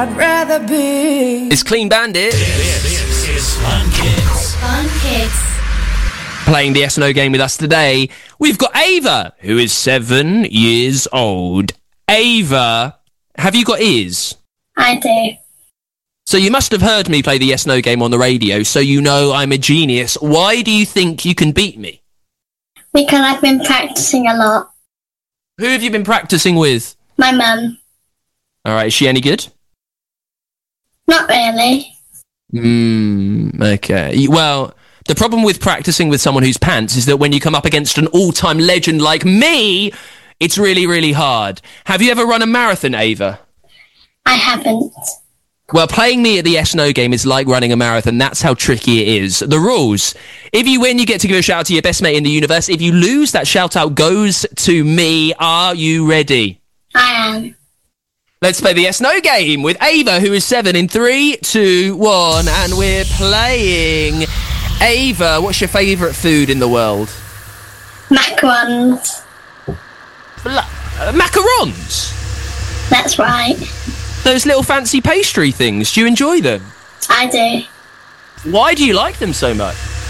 I'd rather be. It's Clean Bandit. This is Fun Kids. Fun Kids. Playing the yes or no game with us today, we've got Ava, who is 7 years old. Ava, have you got ears? I do. So you must have heard me play the yes no game on the radio, so you know I'm a genius. Why do you think you can beat me? Because I've been practicing a lot. Who have you been practicing with? My mum. Alright, is she any good? Not really. Okay. Well, the problem with practicing with someone who's pants is that when you come up against an all-time legend like me, it's really, really hard. Have you ever run a marathon, Ava? I haven't. Well, playing me at the yes-no game is like running a marathon. That's how tricky it is. The rules. If you win, you get to give a shout-out to your best mate in the universe. If you lose, that shout-out goes to me. Are you ready? I am. Let's play the yes-no game with Ava, who is 7, in 3, 2, 1, and we're playing. Ava, what's your favourite food in the world? Macarons. Macarons? That's right. Those little fancy pastry things. Do you enjoy them? I do. Why do you like them so much?